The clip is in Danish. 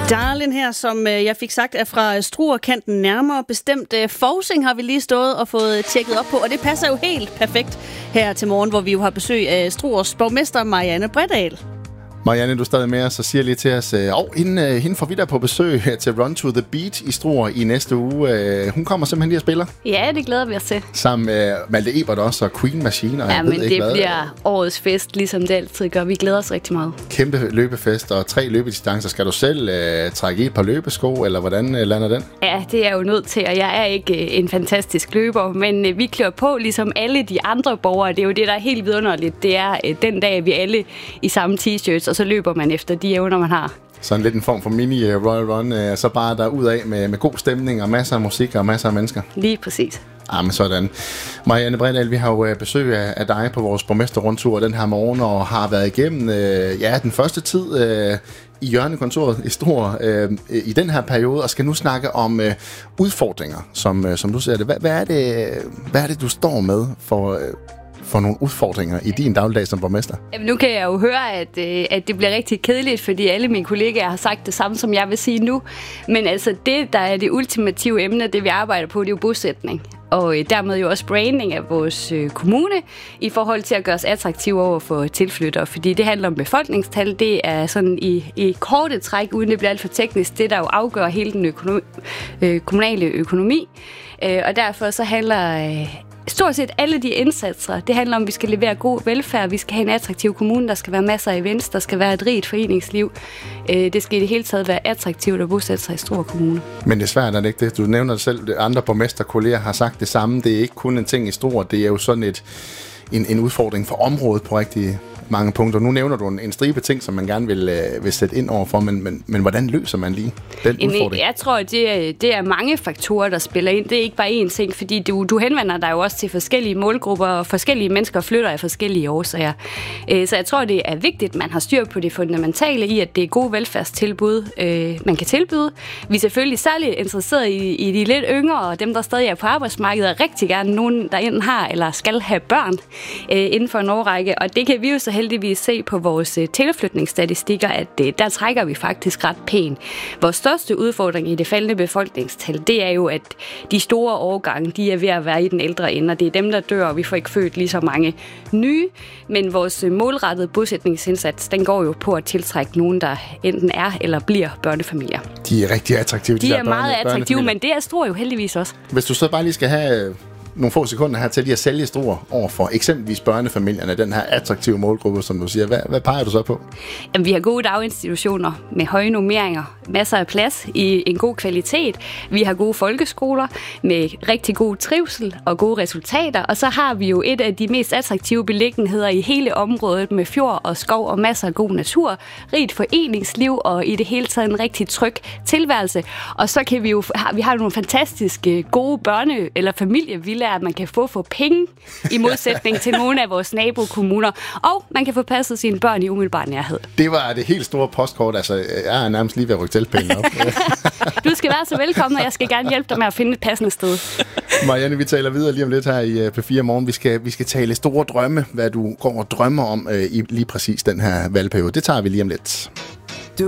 Darlin her, som jeg fik sagt, er fra Struerkanten, nærmere bestemt Fosing har vi lige stået og fået tjekket op på, og det passer jo helt perfekt her til morgen, hvor vi jo har besøg af Struers borgmester Marianne Bredahl. Marianne, du er stadig med os og siger lige til os, hende får vi der på besøg til Run to the Beat i Struer i næste uge. Hun kommer simpelthen lige og spiller. Ja, det glæder vi os til. Sammen med Malte Ebert også og Queen Machine. Og ja, men det bliver årets fest, ligesom det altid gør. Vi glæder os rigtig meget. Kæmpe løbefest og 3 løbedistancer. Skal du selv trække i et par løbesko, eller hvordan lander den? Ja, det er jeg jo nødt til, og jeg er ikke en fantastisk løber, men vi klør på ligesom alle de andre borgere. Det er jo det, der er helt vidunderligt. Det er den dag, vi alle i samme t-shirts, og så løber man efter de evner, man har. Sådan lidt en form for mini-Royal Run, så bare derudad med god stemning og masser af musik og masser af mennesker. Lige præcis. Men sådan. Marianne Bredahl, vi har jo besøg af dig på vores borgmesterrundtur den her morgen, og har været igennem den første tid i hjørnekontoret i Struer i den her periode, og skal nu snakke om udfordringer, som du ser det. Hvad er det, du står med for nogle udfordringer i din dagligdag som borgmester? Jamen, nu kan jeg jo høre, at det bliver rigtig kedeligt, fordi alle mine kollegaer har sagt det samme, som jeg vil sige nu. Men altså, det, der er det ultimative emne, det vi arbejder på, det er jo bosætning. Og dermed jo også branding af vores kommune i forhold til at gøre os attraktive over for tilflyttere. Fordi det handler om befolkningstal. Det er sådan i korte træk, uden det bliver alt for teknisk, det der jo afgør hele den kommunale økonomi. Og derfor så handler stort set alle de indsatser, det handler om, at vi skal levere god velfærd, vi skal have en attraktiv kommune, der skal være masser af events, der skal være et rigt foreningsliv. Det skal i det hele taget være attraktivt at bosætte sig i Struer Kommune. Men det er svært, er det ikke det? Du nævner det selv, andre borgmesterkolleger har sagt det samme. Det er ikke kun en ting i Struer, det er jo sådan en udfordring for området på rigtig mange punkter. Nu nævner du en stribe ting, som man gerne vil sætte ind overfor, men hvordan løser man lige den udfordring? Jeg tror, det er mange faktorer, der spiller ind. Det er ikke bare én ting, fordi du henvender dig jo også til forskellige målgrupper, og forskellige mennesker flytter af forskellige årsager. Så jeg tror, det er vigtigt, at man har styr på det fundamentale i, at det er gode velfærdstilbud, man kan tilbyde. Vi er selvfølgelig særligt interesserede i de lidt yngre, og dem, der stadig er på arbejdsmarkedet, og rigtig gerne nogen, der enten har eller skal have børn inden for en årrække, og det kan vi jo så heldigvis se på vores tilflytningsstatistikker, at der trækker vi faktisk ret pænt. Vores største udfordring i det faldende befolkningstal, det er jo, at de store årgange, de er ved at være i den ældre ende, og det er dem, der dør, og vi får ikke født lige så mange nye. Men vores målrettede bosætningsindsats, den går jo på at tiltrække nogen, der enten er eller bliver børnefamilier. De er rigtig attraktive. De er meget attraktive, men det er Struer jo heldigvis også. Hvis du så bare lige skal have nogle få sekunder her til lige at sælge Struer over for eksempelvis børnefamilierne, den her attraktive målgruppe, som du siger. Hvad peger du så på? Jamen, vi har gode daginstitutioner med høje normeringer, masser af plads i en god kvalitet. Vi har gode folkeskoler med rigtig god trivsel og gode resultater. Og så har vi jo et af de mest attraktive beliggenheder i hele området med fjord og skov og masser af god natur, rigt foreningsliv og i det hele taget en rigtig tryg tilværelse. Og så kan vi har nogle fantastiske gode børne- eller familievillaer, at man kan få for penge i modsætning til nogle af vores nabokommuner, og man kan få passet sine børn i umiddelbar nærhed. Det var det helt store postkort. Altså, jeg er nærmest lige ved at rykke teltpælen op. Du skal være så velkommen, og jeg skal gerne hjælpe dig med at finde et passende sted. Marianne, vi taler videre lige om lidt her i P4 Morgen. Vi skal tale store drømme, hvad du går og drømmer om i lige præcis den her valgperiode. Det tager vi lige om lidt.